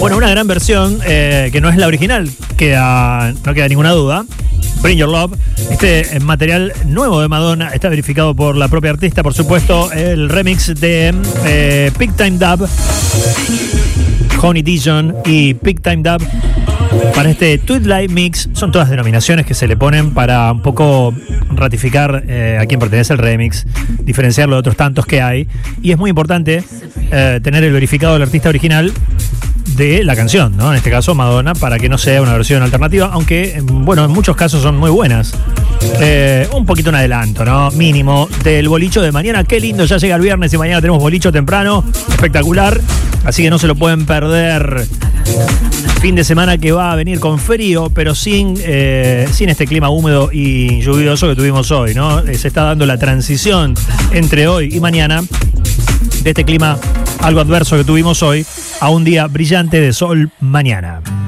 Bueno, una gran versión que no es la original, no queda ninguna duda. Bring Your Love, este material nuevo de Madonna, está verificado por la propia artista, por supuesto, el remix de Big Time Dub, Honey Dijon y Big Time Dub para este Twilight Mix. Son todas denominaciones que se le ponen para un poco ratificar a quién pertenece el remix, diferenciarlo de otros tantos que hay, y es muy importante tener el verificado del artista original de la canción, ¿no? En este caso Madonna, para que no sea una versión alternativa, aunque, bueno, en muchos casos son muy buenas. Un poquito un adelanto, ¿no? Mínimo del bolicho de mañana. Qué lindo, ya llega el viernes y mañana tenemos bolicho temprano, espectacular, así que no se lo pueden perder. Fin de semana que va a venir con frío, pero sin este clima húmedo y lluvioso que tuvimos hoy, ¿no? Se está dando la transición entre hoy y mañana de este clima algo adverso que tuvimos hoy a un día brillante de sol mañana.